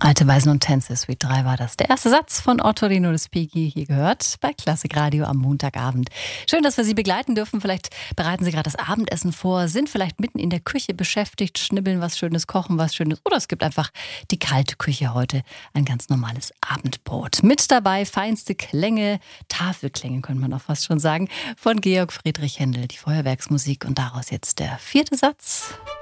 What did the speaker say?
Alte Weisen und Tänze, Suite 3 war das. Der erste Satz von Ottorino Respighi, hier gehört bei Klassik Radio am Montagabend. Schön, dass wir Sie begleiten dürfen. Vielleicht bereiten Sie gerade das Abendessen vor, sind vielleicht mitten in der Küche beschäftigt, schnibbeln was Schönes, kochen was Schönes. Oder es gibt einfach die kalte Küche heute, ein ganz normales Abendbrot. Mit dabei feinste Klänge, Tafelklänge könnte man auch fast schon sagen, von Georg Friedrich Händel, die Feuerwerksmusik. Und daraus jetzt der vierte Satz.